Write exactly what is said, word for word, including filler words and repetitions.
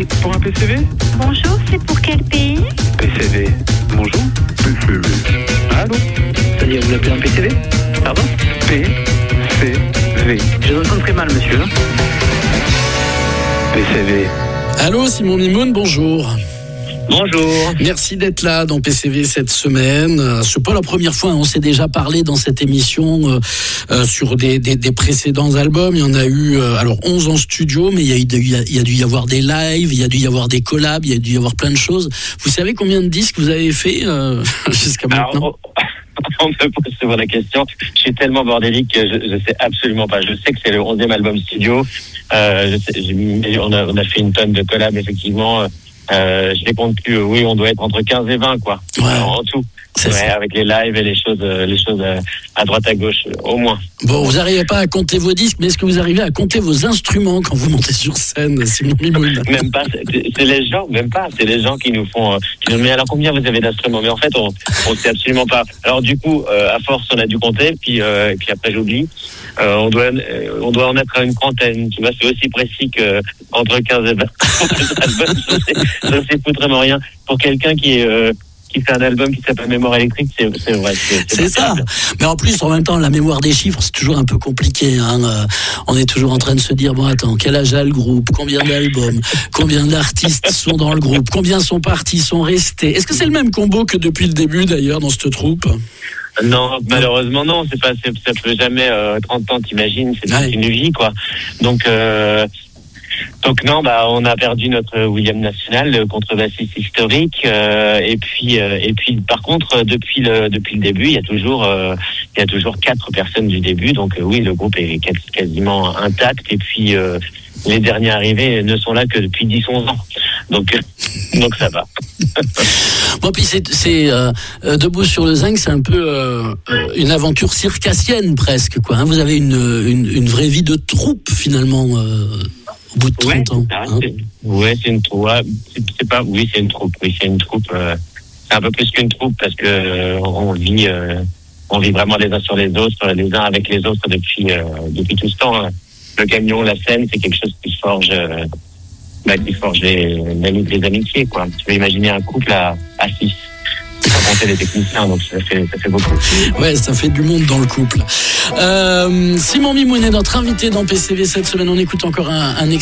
Oui, pour un P C V. Bonjour, c'est pour quel pays? P C V. Bonjour. P C V. Allô? C'est-à-dire, vous appelez un P C V? Pardon? P C V. Je vous entends très mal, monsieur. P C V. Allô, Simon Mimoun, bonjour. Bonjour. Merci d'être là dans P C V cette semaine. Euh, c'est pas la première fois, hein, on s'est déjà parlé dans cette émission euh, euh, sur des, des, des précédents albums. Il y en a eu euh, alors onze en studio, mais il y a, eu, il y a, il y a dû y avoir des lives, il y a dû y avoir des collabs, il y a dû y avoir plein de choses. Vous savez combien de disques vous avez fait euh, jusqu'à maintenant? Alors, on me pose souvent la question. Je suis tellement bordélique que je, je sais absolument pas. Je sais que c'est le onzième album studio. Euh, je sais, j'ai, on, a, on a fait une tonne de collabs, effectivement. Euh, je les compte plus. Oui, on doit être entre quinze et vingt, quoi. Ouais. En, en tout. C'est ouais, ça. avec les lives et les choses, les choses à droite à gauche, au moins. Bon, vous n'arrivez pas à compter vos disques, mais est-ce que vous arrivez à compter vos instruments quand vous montez sur scène, Simon Mimoun? Même pas, c'est, c'est les gens, même pas, c'est les gens qui nous font, euh, qui nous disent, mais alors combien vous avez d'instruments? Mais en fait, on, on sait absolument pas. Alors du coup, euh, à force, on a dû compter, puis, euh, et puis après, j'oublie. Euh, on doit, euh, on doit en être à une trentaine. Tu vois, c'est aussi précis que entre quinze et vingt. Je sais, je sais foutrement rien. Pour quelqu'un qui est, euh, qui fait un album qui s'appelle Mémoire électrique, c'est, c'est vrai. C'est, c'est, C'est ça. Mais en plus, en même temps, la mémoire des chiffres, c'est toujours un peu compliqué. Hein. Euh, on est toujours en train de se dire, bon, attends, quel âge a le groupe? Combien d'albums? Combien d'artistes sont dans le groupe? Combien sont partis, sont restés? Est-ce que c'est le même combo que depuis le début, d'ailleurs, dans cette troupe? Non, malheureusement, non. C'est pas, c'est, ça peut jamais, euh, trente ans, t'imagines, c'est Ouais. une vie, quoi. Donc, euh, Donc non, bah on a perdu notre William National, le contrebassiste historique, euh, et puis euh, et puis par contre depuis le depuis le début, il y a toujours euh, il y a toujours quatre personnes du début, donc euh, oui, le groupe est quasiment intact, et puis euh, les derniers arrivés ne sont là que depuis dix onze ans, donc euh, donc ça va. Bon, puis c'est, c'est euh, euh, Debout sur le Zinc, c'est un peu euh, euh, une aventure circassienne presque, quoi. Hein. Vous avez une, une une vraie vie de troupe finalement. Euh... Au bout de trente ouais, ans. Ça, Hein. c'est, ouais, c'est une troupe. Ouais, c'est, c'est pas, oui, c'est une troupe. Oui, c'est une troupe. Euh, c'est un peu plus qu'une troupe parce que euh, on vit, euh, on vit vraiment les uns sur les autres, les uns avec les autres depuis euh, depuis tout ce temps. Hein. Le camion, la scène, c'est quelque chose qui forge, euh, bah, qui forge les, les, les amitiés, quoi. Tu peux imaginer un couple à, à six. Sans compter les techniciens, donc ça fait, ça fait beaucoup. Ouais, ça fait du monde dans le couple. Euh, Simon Mimoun est notre invité dans P C V cette semaine. On écoute encore un, un